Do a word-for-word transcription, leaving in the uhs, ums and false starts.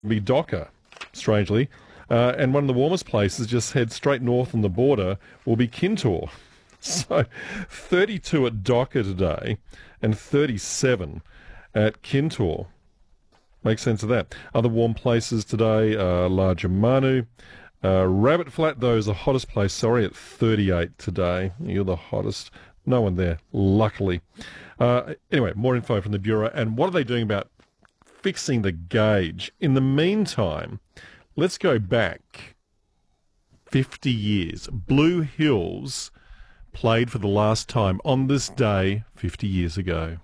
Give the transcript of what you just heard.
be Docker, strangely. Uh, and one of the warmest places, just head straight north on the border, will be Kintore. So thirty-two at Docker today and thirty-seven at Kintore. Makes sense of that. Other warm places today are Larger Manu. Uh, Rabbit Flat, though, is the hottest place, sorry, at thirty-eight today. You're the hottest. No one there, luckily. Uh, anyway, more info from the Bureau. And what are they doing about fixing the gauge? In the meantime, let's go back fifty years. Blue Hills played for the last time on this day fifty years ago.